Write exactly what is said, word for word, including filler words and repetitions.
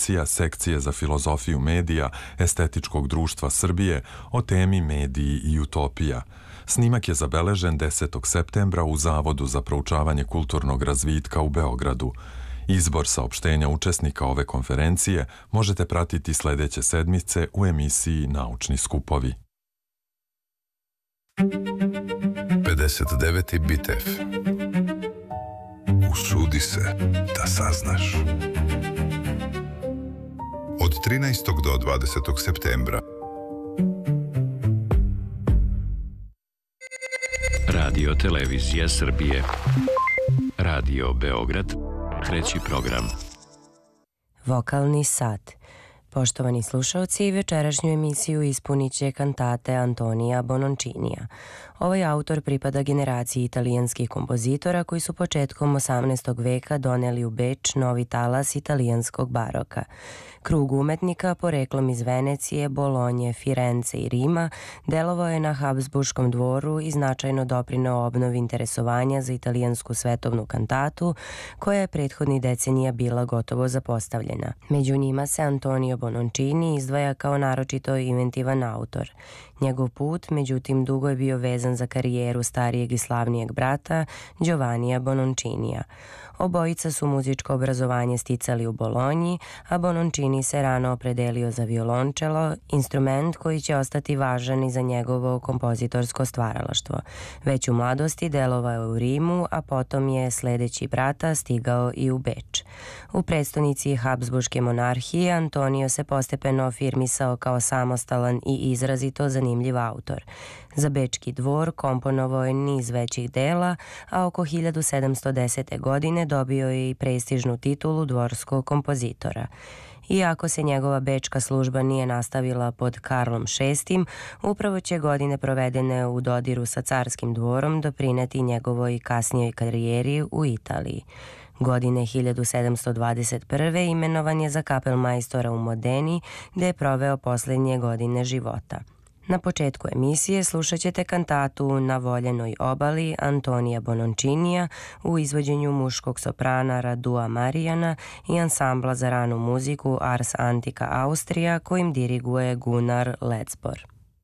emisija sekcije za filozofiju medija Estetičkog društva Srbije o temi Mediji i utopija. Snimak je zabeležen desetog septembra u Zavodu za proučavanje kulturnog razvitka u Beogradu. Izbor saopštenja učesnika ove konferencije možete pratiti sledeće sedmice u emisiji Naučni skupovi. pedeset deveti Bitev. Usudi se da saznaš. Od trinaestog do dvadesetog septembra. Radio Televizija Srbije. Radio Beograd. Treći program. Vokalni sat. Poštovani slušalci, večerašnju emisiju ispunit će kantate Antonija Bononcinija. Ovaj autor pripada generaciji italijanskih kompozitora koji su početkom osamnaestog veka doneli u Beč novi talas italijanskog baroka. Krug umetnika, poreklom iz Venecije, Bolonje, Firence i Rima, delovao je na Habsburškom dvoru i značajno doprineo obnovi interesovanja za italijansku svetovnu kantatu, koja je prethodnih decenija bila gotovo zapostavljena. Među njima se Antonio Bononcini izdvaja kao naročito inventivan autor. Njegov put, međutim, dugo je bio vezan za karijeru starijeg i slavnijeg brata Giovannija Bononcinija. Obojica su muzičko obrazovanje sticali u Bolonji, a Bononcini se rano opredelio za violončelo, instrument koji će ostati važan i za njegovo kompozitorsko stvaralaštvo. Već u mladosti delovao je u Rimu, a potom je sledeći brata stigao i u Beč. U prestonici Habsburške monarhije Antonio se postepeno afirmisao kao samostalan i izrazito zanimljiv autor. Za Bečki dvor komponovao je niz većih dela, a oko hiljadu sedamsto desete. godine dobio je i prestižnu titulu dvorskog kompozitora. Iako se njegova bečka služba nije nastavila pod Karlom šestim, upravo će godine provedene u dodiru sa carskim dvorom doprineti njegovoj kasnijoj karijeri u Italiji. Godine hiljadu sedamsto dvadeset prve. imenovan je za kapelmajstora u Modeni, gde je proveo poslednje godine života. Na početku emisije slušat ćete kantatu Na voljenoj obali Antonija Bononcinija u izvođenju muškog soprana Radua Marijana i ansambla za ranu muziku Ars Antica Austrija kojim diriguje Gunnar Letzbor.